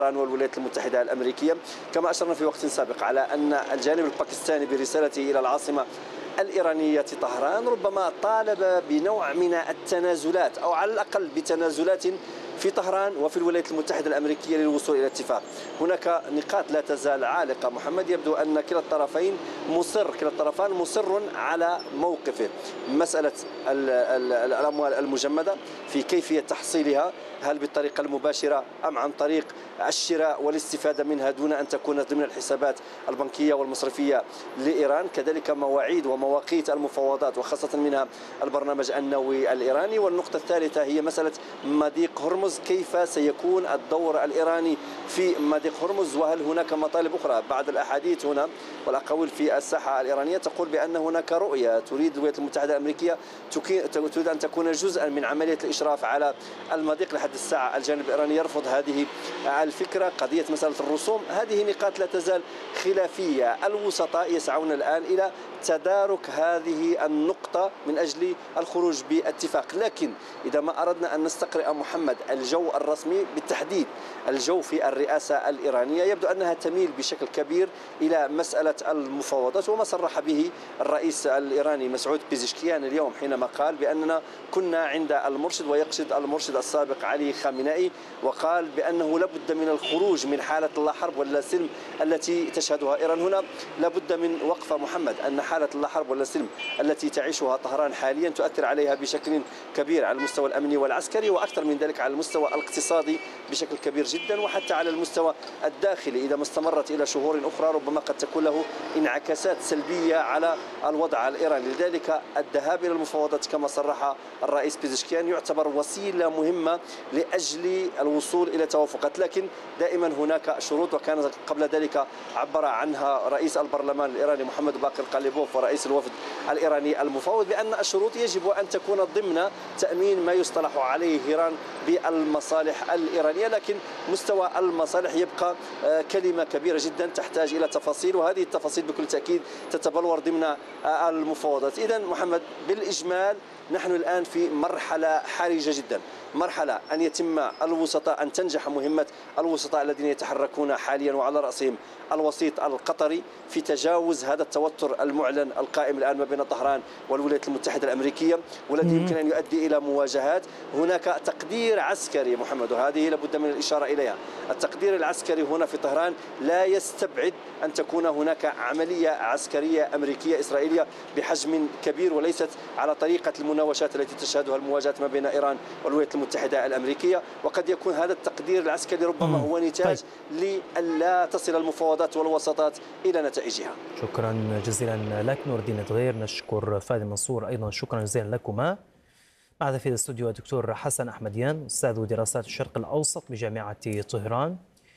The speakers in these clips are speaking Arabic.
والولايات المتحدة الأمريكية. كما أشرنا في وقت سابق على أن الجانب الباكستاني برسالته إلى العاصمة الإيرانية طهران ربما طالب بنوع من التنازلات أو على الأقل بتنازلات في طهران وفي الولايات المتحدة الأمريكية للوصول إلى اتفاق. هناك نقاط لا تزال عالقة محمد، يبدو أن كلا الطرفان مصر على موقفه. مسألة الأموال المجمدة في كيفية تحصيلها، هل بالطريقة المباشرة أم عن طريق الشراء والاستفادة منها دون أن تكون ضمن الحسابات البنكية والمصرفية لإيران. كذلك مواعيد ومواقيت المفاوضات وخاصة منها البرنامج النووي الإيراني. والنقطة الثالثة هي مسألة مضيق هرمز، كيف سيكون الدور الإيراني في مضيق هرمز، وهل هناك مطالب أخرى؟ بعض الأحاديث هنا والأقاويل في الساحة الإيرانية تقول بأن هناك رؤية تريد الولايات المتحدة الأمريكية تريد أن تكون جزءا من عملية الإشراف على المضيق. لحد الساعة الجانب الإيراني يرفض هذه الفكرة. قضية مسألة الرسوم، هذه نقاط لا تزال خلافية. الوسطاء يسعون الآن إلى تدارك هذه النقطة من أجل الخروج باتفاق. لكن إذا ما أردنا أن نستقرئ محمد الجو الرسمي، بالتحديد الجو في الرئاسة الإيرانية، يبدو أنها تميل بشكل كبير إلى مسألة المفاوضات. وما صرح به الرئيس الإيراني مسعود بيزشكيان اليوم حينما قال بأننا كنا عند المرشد، ويقصد المرشد السابق علي خامنئي، وقال بأنه لابد من الخروج من حالة اللا حرب ولا سلم التي تشهدها إيران. هنا لابد من وقفة محمد، أن حالة اللا حرب ولا سلم التي تعيشها طهران حاليا تؤثر عليها بشكل كبير على المستوى الأمني والعسكري، وأكثر من ذلك على المستوى الاقتصادي بشكل كبير جدا، وحتى على المستوى الداخلي. إذا ما استمرت إلى شهور أخرى ربما قد تكون له انعكاسات سلبية على الوضع الإيراني. لذلك الذهاب إلى المفاوضات كما صرح الرئيس بيزشكيان يعتبر وسيلة مهمة لأجل الوصول إلى توافقات، لكن دائما هناك شروط، وكان قبل ذلك عبر عنها رئيس البرلمان الإيراني محمد باقر قاليبوف ورئيس الوفد الإيراني المفاوض، بأن الشروط يجب أن تكون ضمن تأمين ما يصطلح عليه إيران بالمصالح الإيرانية. لكن مستوى المصالح يبقى كلمة كبيرة جدا تحتاج إلى تفاصيل، وهذه التفاصيل بكل تأكيد تتبلور ضمن المفاوضات. إذن محمد بالإجمال نحن الآن في مرحلة حرجة جدا، مرحلة أن يتم الوسطاء، أن تنجح مهمة الوسطاء الذين يتحركون حاليا وعلى رأسهم الوسيط القطري في تجاوز هذا التوتر المعلن القائم الآن ما بين طهران والولايات المتحدة الأمريكية، والذي يمكن أن يؤدي إلى مواجهات. هناك تقدير عسكري محمد، وهذه لابد من الإشارة إليها. التقدير العسكري هنا في طهران لا يستبعد أن تكون هناك عملية عسكرية أمريكية إسرائيلية بحجم كبير، وليست على طريقة المناوشات التي تشهدها المواجهات ما بين إيران والولايات المتحدة الأمريكية. وقد يكون هذا التقدير العسكري ربما هو نتاج لألا تصل المفاوضات والوساطات إلى نتائجها. شكرا جزيلا لك نور الدين الدغير. نشكر فادي منصور أيضا، شكرا جزيلا لكما. معنا في الاستوديو الدكتور حسن أحمديان، أستاذ دراسات الشرق الأوسط بجامعة طهران،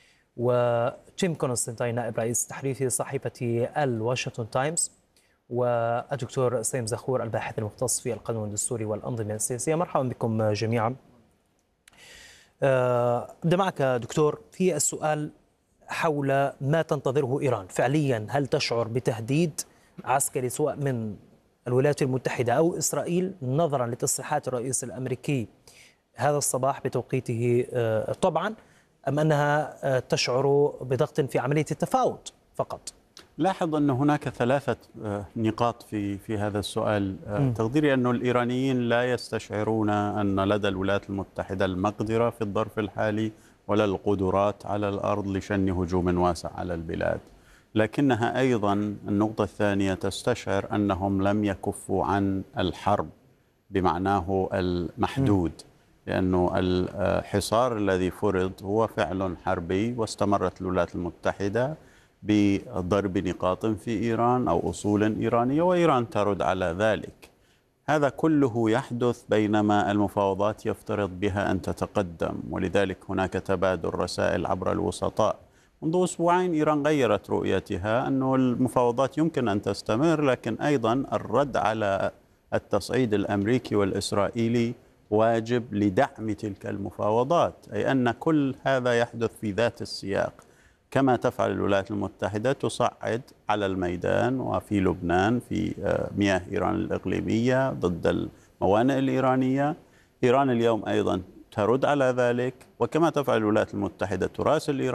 وتيم كونستانتين نائب رئيس تحرير صحيفة الواشنطن تايمز، والدكتور سليم زخور الباحث المختص في القانون الدستوري والأنظمة السياسية. مرحبا بكم جميعا. أبدأ معك دكتور في السؤال حول ما تنتظره إيران فعليا. هل تشعر بتهديد عسكري سواء من الولايات المتحدة أو إسرائيل نظرا لتصريحات الرئيس الأمريكي هذا الصباح بتوقيته طبعا، أم أنها تشعر بضغط في عملية التفاوض فقط؟ لاحظ أن هناك ثلاثة نقاط في هذا السؤال. تقديري أن الإيرانيين لا يستشعرون أن لدى الولايات المتحدة المقدرة في الظرف الحالي ولا القدرات على الأرض لشن هجوم واسع على البلاد، لكنها أيضا النقطة الثانية تستشعر أنهم لم يكفوا عن الحرب بمعناه المحدود، لأنه الحصار الذي فرض هو فعل حربي، واستمرت الولايات المتحدة بضرب نقاط في إيران أو أصول إيرانية، وإيران ترد على ذلك. هذا كله يحدث بينما المفاوضات يفترض بها أن تتقدم، ولذلك هناك تبادل رسائل عبر الوسطاء. منذ أسبوعين إيران غيرت رؤيتها أنه المفاوضات يمكن أن تستمر، لكن أيضا الرد على التصعيد الأمريكي والإسرائيلي واجب لدعم تلك المفاوضات، أي أن كل هذا يحدث في ذات السياق. كما تفعل الولايات المتحدة تصعد على الميدان وفي لبنان في مياه إيران الإقليمية ضد الموانئ الإيرانية، إيران اليوم أيضا ترد على ذلك، وكما تفعل الولايات المتحدة تراسل إيران